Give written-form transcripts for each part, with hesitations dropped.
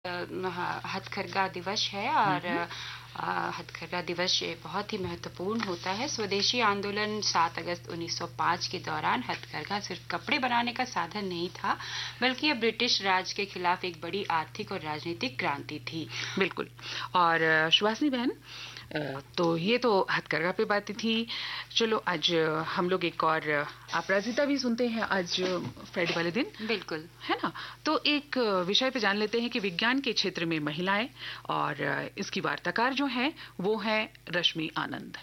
हथकरघा दिवस है और हथकरघा दिवस ये बहुत ही महत्वपूर्ण होता है। स्वदेशी आंदोलन 7 अगस्त 1905 के दौरान हथकरघा सिर्फ कपड़े बनाने का साधन नहीं था, बल्कि यह ब्रिटिश राज के खिलाफ एक बड़ी आर्थिक और राजनीतिक क्रांति थी। बिल्कुल। और सुहासिनी बहन, तो ये तो हथकरघा पे बातें थी। चलो आज हम लोग एक और अपराजिता भी सुनते हैं आज फ्राइडे वाले दिन। बिल्कुल, है ना। तो एक विषय पे जान लेते हैं कि विज्ञान के क्षेत्र में महिलाएं, और इसकी वार्ताकार जो हैं वो हैं रश्मि आनंद।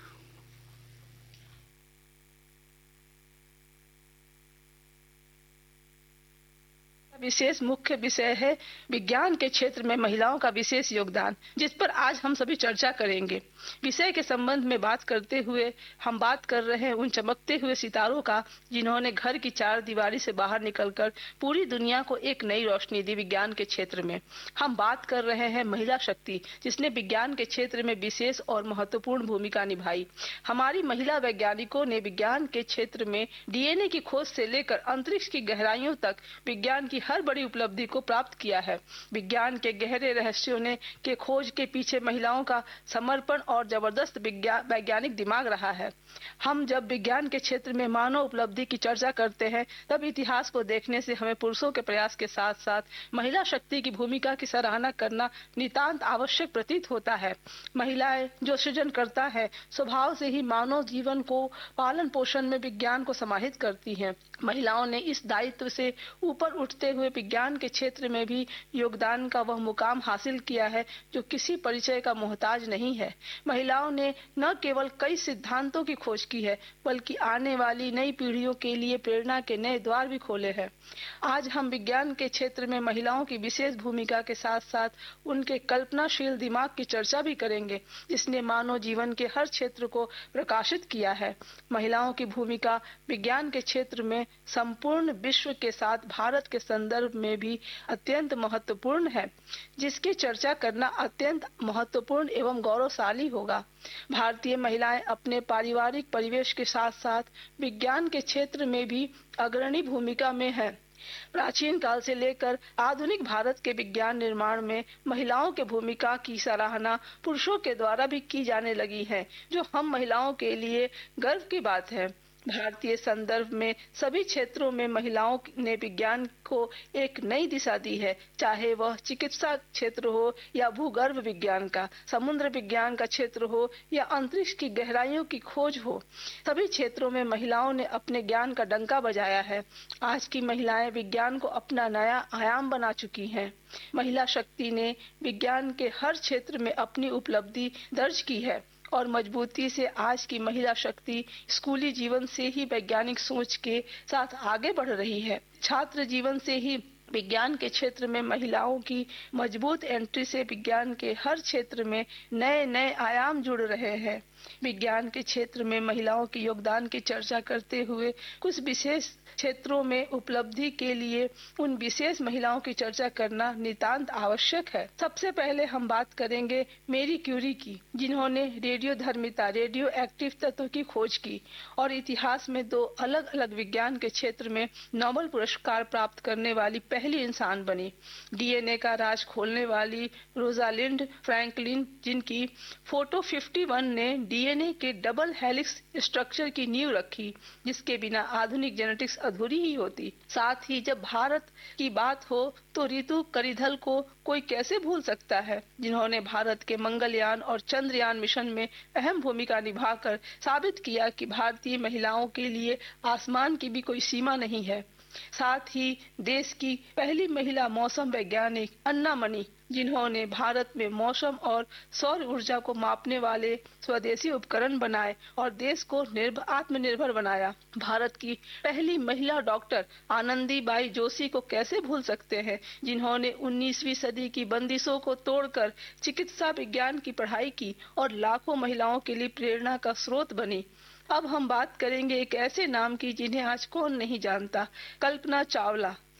विशेष मुख्य विषय है विज्ञान के क्षेत्र में महिलाओं का विशेष योगदान, जिस पर आज हम सभी चर्चा करेंगे। विषय के संबंध में बात करते हुए हम बात कर रहे हैं उन चमकते हुए सितारों का, जिन्होंने घर की चार दीवारी से बाहर निकलकर पूरी दुनिया को एक नई रोशनी दी। विज्ञान के क्षेत्र में हम बात कर रहे हैं महिला शक्ति, जिसने विज्ञान के क्षेत्र में विशेष और महत्वपूर्ण भूमिका निभाई। हमारी महिला वैज्ञानिकों ने विज्ञान के क्षेत्र में डीएनए की खोज से लेकर अंतरिक्ष की गहराइयों तक विज्ञान की हर बड़ी उपलब्धि को प्राप्त किया है। विज्ञान के गहरे रहस्यों ने के खोज के पीछे महिलाओं का समर्पण और जबरदस्त वैज्ञानिक दिमाग रहा है। हम जब विज्ञान के क्षेत्र में मानव उपलब्धि की चर्चा करते हैं, तब इतिहास को देखने से हमें पुरुषों के प्रयास के साथ साथ महिला शक्ति की भूमिका की सराहना करना नितांत आवश्यक प्रतीत होता है। महिलाएं जो सृजन करता है, स्वभाव से ही मानव जीवन को पालन पोषण में विज्ञान को समाहित करती हैं। महिलाओं ने इस दायित्व से ऊपर उठते हुए विज्ञान के क्षेत्र में भी योगदान का वह मुकाम हासिल किया है जो किसी परिचय का मोहताज नहीं है। महिलाओं ने न केवल कई सिद्धांतों की खोज की है, बल्कि आने वाली नई पीढ़ियों के लिए प्रेरणा के नए द्वार भी खोले हैं। आज हम विज्ञान के क्षेत्र में महिलाओं की विशेष भूमिका के साथ साथ उनके कल्पनाशील दिमाग की चर्चा भी करेंगे, जिसने मानव जीवन के हर क्षेत्र को प्रकाशित किया है। महिलाओं की भूमिका विज्ञान के क्षेत्र में संपूर्ण विश्व के साथ भारत के संदर्भ में भी अत्यंत महत्वपूर्ण है, जिसकी चर्चा करना अत्यंत महत्वपूर्ण एवं गौरवशाली होगा। भारतीय महिलाएं अपने पारिवारिक परिवेश के साथ साथ विज्ञान के क्षेत्र में भी अग्रणी भूमिका में है। प्राचीन काल से लेकर आधुनिक भारत के विज्ञान निर्माण में महिलाओं के भूमिका की सराहना पुरुषों के द्वारा भी की जाने लगी है, जो हम महिलाओं के लिए गर्व की बात है। भारतीय संदर्भ में सभी क्षेत्रों में महिलाओं ने विज्ञान को एक नई दिशा दी है, चाहे वह चिकित्सा क्षेत्र हो या भूगर्भ विज्ञान का, समुद्र विज्ञान का क्षेत्र हो या अंतरिक्ष की गहराइयों की खोज हो। सभी क्षेत्रों में महिलाओं ने अपने ज्ञान का डंका बजाया है। आज की महिलाएं विज्ञान को अपना नया आयाम बना चुकी हैं। महिला शक्ति ने विज्ञान के हर क्षेत्र में अपनी उपलब्धि दर्ज की है और मजबूती से आज की महिला शक्ति स्कूली जीवन से ही वैज्ञानिक सोच के साथ आगे बढ़ रही है। छात्र जीवन से ही विज्ञान के क्षेत्र में महिलाओं की मजबूत एंट्री से विज्ञान के हर क्षेत्र में नए नए आयाम जुड़ रहे हैं। विज्ञान के क्षेत्र में महिलाओं के योगदान की चर्चा करते हुए कुछ विशेष क्षेत्रों में उपलब्धि के लिए उन विशेष महिलाओं की चर्चा करना नितांत आवश्यक है। सबसे पहले हम बात करेंगे मेरी क्यूरी की, जिन्होंने रेडियोधर्मिता रेडियो एक्टिव तत्व की खोज की और इतिहास में 2 अलग अलग विज्ञान के क्षेत्र में नोबेल पुरस्कार प्राप्त करने वाली पहली इंसान बनी। डीएनए का राज खोलने वाली रोजालिंड फ्रैंकलिन, जिनकी फोटो 51 ने डीएनए के डबल हेलिक्स स्ट्रक्चर की नींव रखी, जिसके बिना आधुनिक जेनेटिक्स अधूरी ही होती। साथ ही जब भारत की बात हो तो रितु करिधल को कोई कैसे भूल सकता है, जिन्होंने भारत के मंगलयान और चंद्रयान मिशन में अहम भूमिका निभाकर साबित किया कि भारतीय महिलाओं के लिए आसमान की भी कोई सीमा नहीं है। साथ ही देश की पहली महिला मौसम वैज्ञानिक अन्ना मणि, जिन्होंने भारत में मौसम और सौर ऊर्जा को मापने वाले स्वदेशी उपकरण बनाए और देश को आत्मनिर्भर बनाया। भारत की पहली महिला डॉक्टर आनंदीबाई जोशी को कैसे भूल सकते हैं, जिन्होंने 19वीं सदी की बंदिशों को तोड़कर चिकित्सा विज्ञान की पढ़ाई की और लाखों महिलाओं के लिए प्रेरणा का स्रोत बनी। अब हम बात करेंगे एक ऐसे नाम की जिन्हें आज कौन नहीं जानता, कल्पना चावला।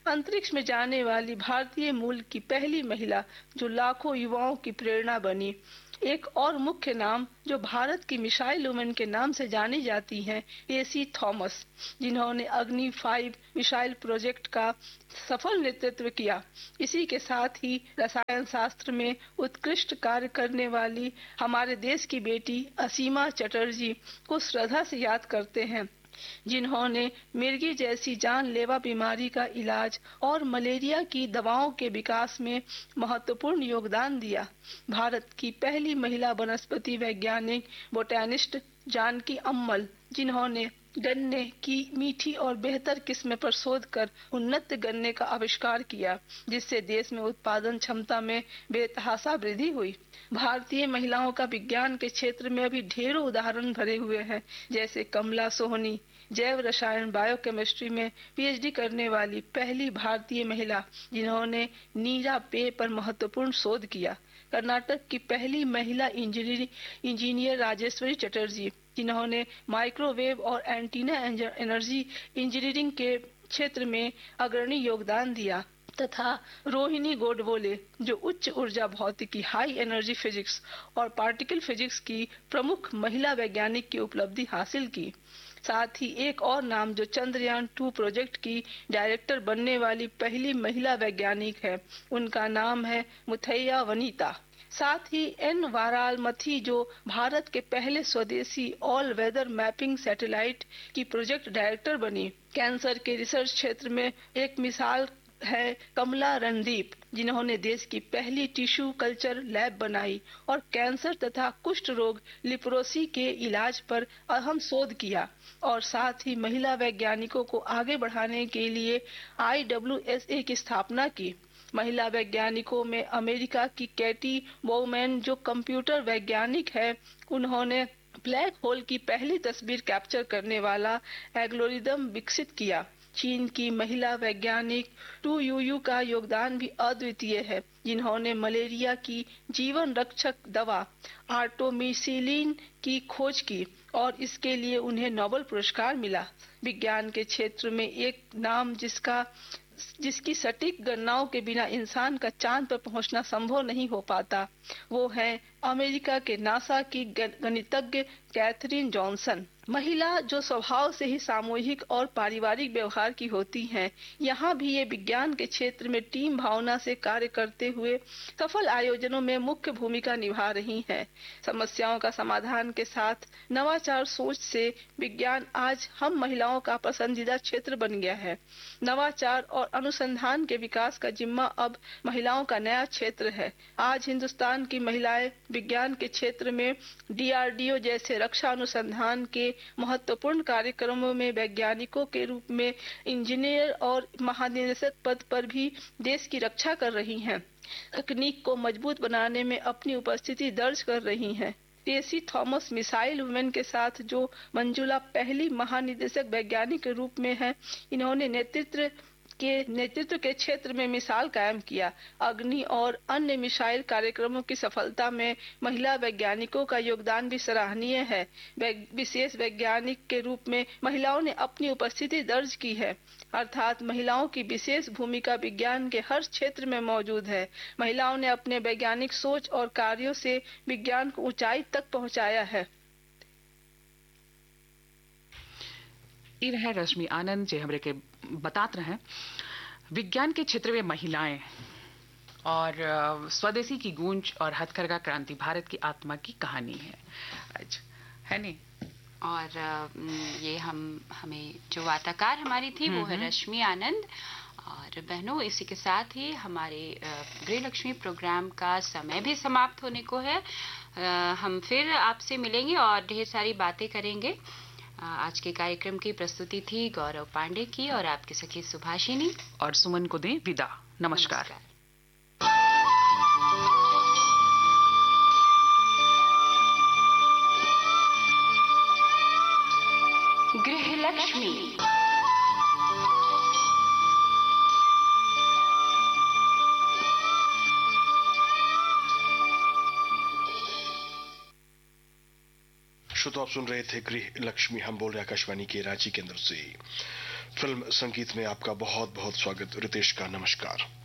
अंतरिक्ष में जाने वाली भारतीय मूल की पहली महिला जो लाखों युवाओं की प्रेरणा बनी। एक और मुख्य नाम जो भारत की मिसाइल वुमेन के नाम से जानी जाती हैं, टेसी थॉमस, जिन्होंने अग्नि 5 मिसाइल प्रोजेक्ट का सफल नेतृत्व किया। इसी के साथ ही रसायन शास्त्र में उत्कृष्ट कार्य करने वाली हमारे देश की बेटी असीमा चटर्जी को श्रद्धा से याद करते हैं, जिन्होंने मिर्गी जैसी जानलेवा बीमारी का इलाज और मलेरिया की दवाओं के विकास में महत्वपूर्ण योगदान दिया। भारत की पहली महिला वनस्पति वैज्ञानिक बोटैनिस्ट जानकी अम्मल, जिन्होंने गन्ने की मीठी और बेहतर किस्म पर शोध कर उन्नत गन्ने का आविष्कार किया, जिससे देश में उत्पादन क्षमता में बेतहाशा वृद्धि हुई। भारतीय महिलाओं का विज्ञान के क्षेत्र में अभी ढेरों उदाहरण भरे हुए हैं, जैसे कमला सोहनी, जैव रसायन बायोकेमिस्ट्री में पीएचडी करने वाली पहली भारतीय महिला, जिन्होंने नीरा पेय पर महत्वपूर्ण शोध किया। कर्नाटक की पहली महिला इंजीनियर राजेश्वरी चटर्जी, जिन्होंने माइक्रोवेव और एंटीना एनर्जी इंजीनियरिंग के क्षेत्र में अग्रणी योगदान दिया, तथा रोहिणी गोडबोले, जो उच्च ऊर्जा भौतिकी हाई एनर्जी फिजिक्स और पार्टिकल फिजिक्स की प्रमुख महिला वैज्ञानिक की उपलब्धि हासिल की। साथ ही एक और नाम जो चंद्रयान 2 प्रोजेक्ट की डायरेक्टर बनने वाली पहली महिला वैज्ञानिक है, उनका नाम है मुथैया वनीता। साथ ही एन वारालमथी, जो भारत के पहले स्वदेशी ऑल वेदर मैपिंग सैटेलाइट की प्रोजेक्ट डायरेक्टर बनी। कैंसर के रिसर्च क्षेत्र में एक मिसाल है कमला रणदीप, जिन्होंने देश की पहली टिश्यू कल्चर लैब बनाई और कैंसर तथा कुष्ठ रोग लिप्रोसी के इलाज पर अहम शोध किया, और साथ ही महिला वैज्ञानिकों को आगे बढ़ाने के लिए IWSA की स्थापना की। महिला वैज्ञानिकों में अमेरिका की कैटी बोउमैन, जो कंप्यूटर वैज्ञानिक है, उन्होंने ब्लैक होल की पहली तस्वीर कैप्चर करने वाला एल्गोरिदम विकसित किया। चीन की महिला वैज्ञानिक टू यूयू का योगदान भी अद्वितीय है, जिन्होंने मलेरिया की जीवन रक्षक दवा आर्टोमिसिलिन की खोज की और इसके लिए उन्हें नोबेल पुरस्कार मिला। विज्ञान के क्षेत्र में एक नाम जिसकी सटीक गणनाओं के बिना इंसान का चांद पर पहुंचना संभव नहीं हो पाता, वो है अमेरिका के नासा की गणितज्ञ कैथरीन जॉनसन। महिला जो स्वभाव से ही सामूहिक और पारिवारिक व्यवहार की होती हैं, यहाँ भी ये विज्ञान के क्षेत्र में टीम भावना से कार्य करते हुए सफल आयोजनों में मुख्य भूमिका निभा रही हैं। समस्याओं का समाधान के साथ नवाचार सोच से विज्ञान आज हम महिलाओं का पसंदीदा क्षेत्र बन गया है। नवाचार और अनुसंधान के विकास का जिम्मा अब महिलाओं का नया क्षेत्र है। आज हिंदुस्तान की महिलाएं विज्ञान के क्षेत्र में DRDO जैसे रक्षा अनुसंधान के महत्वपूर्ण कार्यक्रमों में वैज्ञानिकों के रूप में इंजीनियर और महानिदेशक पद पर भी देश की रक्षा कर रही हैं। तकनीक को मजबूत बनाने में अपनी उपस्थिति दर्ज कर रही हैं। टेसी थॉमस मिसाइल वुमेन के साथ जो मंजुला पहली महानिदेशक वैज्ञानिक के रूप में है, इन्होंने नेतृत्व के क्षेत्र में मिसाल कायम किया। अग्नि और अन्य मिसाइल कार्यक्रमों की सफलता में महिला वैज्ञानिकों का योगदान भी सराहनीय है। विशेष वैज्ञानिक के रूप में महिलाओं ने अपनी उपस्थिति दर्ज की है, अर्थात महिलाओं की विशेष भूमिका विज्ञान के हर क्षेत्र में मौजूद है। महिलाओं ने अपने वैज्ञानिक सोच और कार्यों से विज्ञान को ऊंचाई तक पहुंचाया है। है रश्मि आनंद जे हमरे के बतात रहे विज्ञान के क्षेत्र में महिलाएं और स्वदेशी की गूंज और हथकरघा क्रांति भारत की आत्मा की कहानी है आज, है नहीं? और ये हमें जो वार्ताकार हमारी थी वो है रश्मि आनंद। और बहनों, इसी के साथ ही हमारे गृहलक्ष्मी प्रोग्राम का समय भी समाप्त होने को है। हम फिर आपसे मिलेंगे और ढेर सारी बातें करेंगे। आज के कार्यक्रम की प्रस्तुति थी गौरव पांडे की और आपकी सखी सुभाषिनी और सुमन को दें विदा। नमस्कार। गृहलक्ष्मी। श्रोता, आप सुन रहे थे गृह लक्ष्मी। हम बोल रहे आकाशवाणी के रांची केंद्र से। फिल्म संगीत में आपका बहुत बहुत स्वागत। रितेश का नमस्कार।